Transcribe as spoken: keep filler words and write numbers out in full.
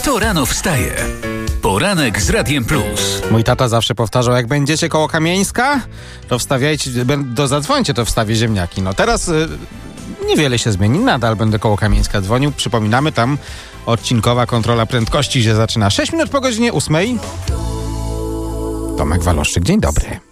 Kto rano wstaje? Poranek z Radiem Plus. Mój tata zawsze powtarzał, jak będziecie koło Kamieńska, to wstawiajcie, do zadzwońcie, to wstawię ziemniaki. No teraz y, niewiele się zmieni, nadal będę koło Kamieńska dzwonił. Przypominamy, tam odcinkowa kontrola prędkości się zaczyna. sześć minut po godzinie ósmej. Tomek Waloszczyk, dzień dobry.